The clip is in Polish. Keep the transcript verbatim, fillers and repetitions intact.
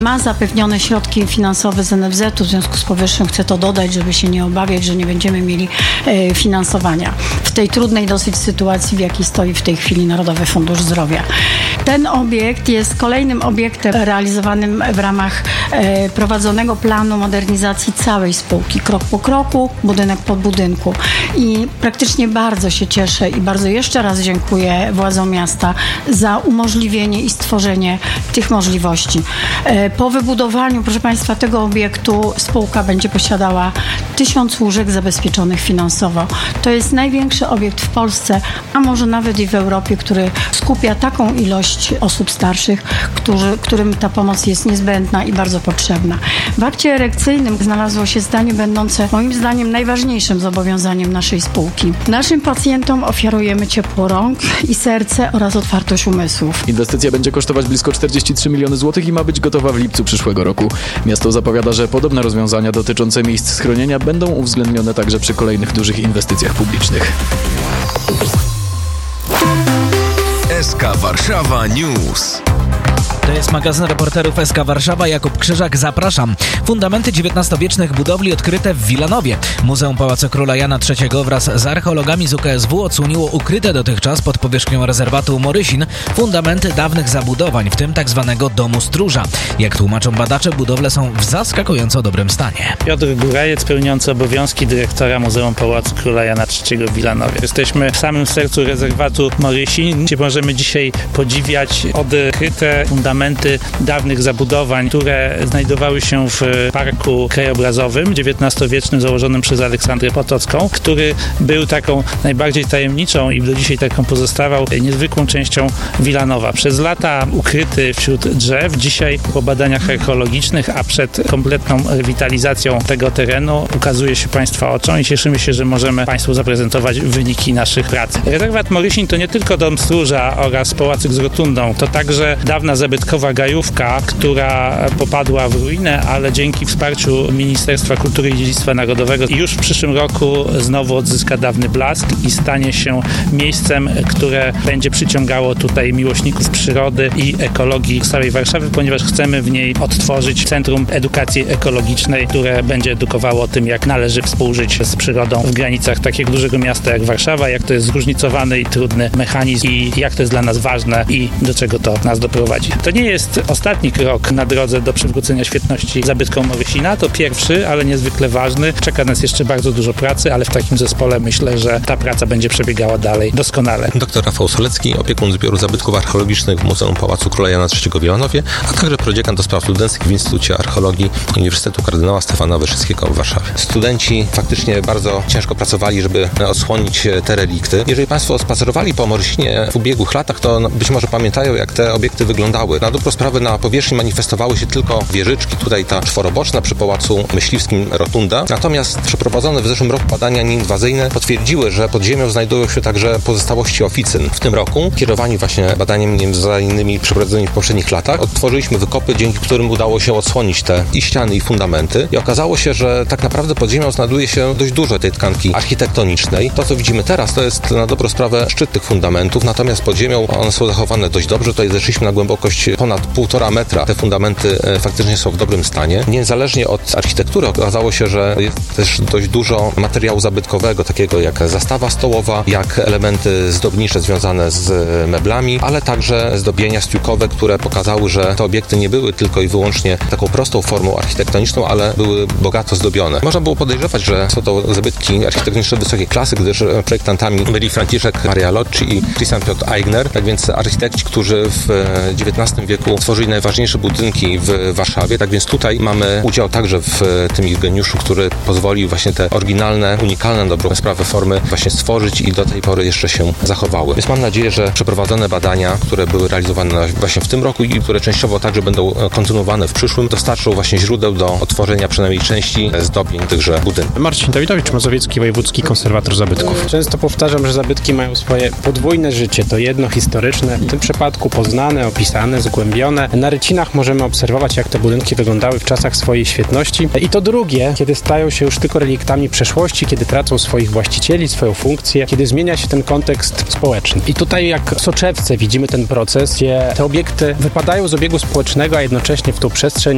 Ma zapewnione środki finansowe z N F Z u, w związku z powyższym chcę to dodać, żeby się nie obawiać, że nie będziemy mieli e, finansowania w tej trudnej dosyć sytuacji, w jakiej stoi w tej chwili Narodowy Fundusz Zdrowia. Ten obiekt jest kolejnym obiektem realizowanym w ramach e, prowadzonego planu modernizacji całej spółki, krok po kroku, budynek po budynku. I praktycznie bardzo się cieszę i bardzo jeszcze raz dziękuję władzom miasta za umożliwienie i stworzenie tych możliwości. E, Po wybudowaniu, proszę Państwa, tego obiektu spółka będzie posiadała tysiąc łóżek zabezpieczonych finansowo. To jest największy obiekt w Polsce, a może nawet i w Europie, który skupia taką ilość osób starszych, którzy, którym ta pomoc jest niezbędna i bardzo potrzebna. W akcie erekcyjnym znalazło się zdanie będące moim zdaniem najważniejszym zobowiązaniem naszej spółki. Naszym pacjentom ofiarujemy ciepło rąk i serce oraz otwartość umysłów. Inwestycja będzie kosztować blisko czterdzieści trzy miliony złotych i ma być gotowa w lipcu przyszłego roku. Miasto zapowiada, że podobne rozwiązania dotyczące miejsc schronienia będą uwzględnione także przy kolejnych dużych inwestycjach publicznych. S K Warszawa News. To jest magazyn reporterów S K Warszawa. Jakub Krzyżak, zapraszam. Fundamenty dziewiętnastowiecznych budowli odkryte w Wilanowie. Muzeum Pałacu Króla Jana trzeciego wraz z archeologami z U K S W odsłoniło ukryte dotychczas pod powierzchnią rezerwatu Morysin fundamenty dawnych zabudowań, w tym tzw. domu stróża. Jak tłumaczą badacze, budowle są w zaskakująco dobrym stanie. Piotr Górajec, pełniący obowiązki dyrektora Muzeum Pałacu Króla Jana trzeciego w Wilanowie. Jesteśmy w samym sercu rezerwatu Morysin, gdzie możemy dzisiaj podziwiać odkryte fundamenty dawnych zabudowań, które znajdowały się w parku krajobrazowym dziewiętnastowiecznym założonym przez Aleksandrę Potocką, który był taką najbardziej tajemniczą i do dzisiaj taką pozostawał niezwykłą częścią Wilanowa. Przez lata ukryty wśród drzew, dzisiaj po badaniach archeologicznych, a przed kompletną rewitalizacją tego terenu ukazuje się Państwa oczom i cieszymy się, że możemy Państwu zaprezentować wyniki naszych prac. Rezerwat Morysin to nie tylko dom stróża oraz pałacyk z rotundą, to także dawna zabytkowa gajówka, która popadła w ruinę, ale dzięki wsparciu Ministerstwa Kultury i Dziedzictwa Narodowego już w przyszłym roku znowu odzyska dawny blask i stanie się miejscem, które będzie przyciągało tutaj miłośników przyrody i ekologii z całej Warszawy, ponieważ chcemy w niej odtworzyć Centrum Edukacji Ekologicznej, które będzie edukowało o tym, jak należy współżyć z przyrodą w granicach takiego dużego miasta jak Warszawa, jak to jest zróżnicowany i trudny mechanizm i jak to jest dla nas ważne i do czego to nas doprowadzi. To nie jest ostatni krok na drodze do przywrócenia świetności zabytkom Morysina. To pierwszy, ale niezwykle ważny. Czeka nas jeszcze bardzo dużo pracy, ale w takim zespole myślę, że ta praca będzie przebiegała dalej doskonale. Doktor Rafał Solecki, opiekun zbioru zabytków archeologicznych w Muzeum Pałacu Króla Jana trzeciego w Wilanowie, a także prodziekan do spraw studenckich w Instytucie Archeologii Uniwersytetu Kardynała Stefana Wyszyńskiego w Warszawie. Studenci faktycznie bardzo ciężko pracowali, żeby odsłonić te relikty. Jeżeli Państwo spacerowali po Morysinie w ubiegłych latach, to być może pamiętają, jak te obiekty wyglądały. Na dobrą sprawę na powierzchni manifestowały się tylko wieżyczki, tutaj ta czworoboczna przy Pałacu Myśliwskim rotunda. Natomiast przeprowadzone w zeszłym roku badania nieinwazyjne potwierdziły, że pod ziemią znajdują się także pozostałości oficyn. W tym roku, kierowani właśnie badaniami nieinwazyjnymi przeprowadzonymi w poprzednich latach, odtworzyliśmy wykopy, dzięki którym udało się odsłonić te i ściany, i fundamenty. I okazało się, że tak naprawdę pod ziemią znajduje się dość dużo tej tkanki architektonicznej. To, co widzimy teraz, to jest na dobrą sprawę szczyt tych fundamentów, natomiast pod ziemią one są zachowane dość dobrze. Tutaj zeszliśmy na głębokość ponad półtora metra. Te fundamenty faktycznie są w dobrym stanie. Niezależnie od architektury okazało się, że jest też dość dużo materiału zabytkowego, takiego jak zastawa stołowa, jak elementy zdobnicze związane z meblami, ale także zdobienia stiukowe, które pokazały, że te obiekty nie były tylko i wyłącznie taką prostą formą architektoniczną, ale były bogato zdobione. Można było podejrzewać, że są to zabytki architektoniczne wysokiej klasy, gdyż projektantami byli Franciszek Maria Locci i Christian Piotr Eigner, tak więc architekci, którzy w dziewiętnastym wieku stworzyli najważniejsze budynki w Warszawie, tak więc tutaj mamy udział także w tym ich geniuszu, który pozwolił właśnie te oryginalne, unikalne, dobrą sprawę formy właśnie stworzyć i do tej pory jeszcze się zachowały. Więc mam nadzieję, że przeprowadzone badania, które były realizowane właśnie w tym roku i które częściowo także będą kontynuowane w przyszłym, dostarczą właśnie źródeł do otworzenia przynajmniej części zdobień tychże budynków. Marcin Dawidowicz, Mazowiecki Wojewódzki Konserwator Zabytków. Często powtarzam, że zabytki mają swoje podwójne życie. To jedno historyczne, w tym przypadku poznane, opisane, zgłębione. Na rycinach możemy obserwować, jak te budynki wyglądały w czasach swojej świetności. I to drugie, kiedy stają się już tylko reliktami przeszłości, kiedy tracą swoich właścicieli, swoją funkcję, kiedy zmienia się ten kontekst społeczny. I tutaj jak w soczewce widzimy ten proces, gdzie te obiekty wypadają z obiegu społecznego, a jednocześnie w tą przestrzeń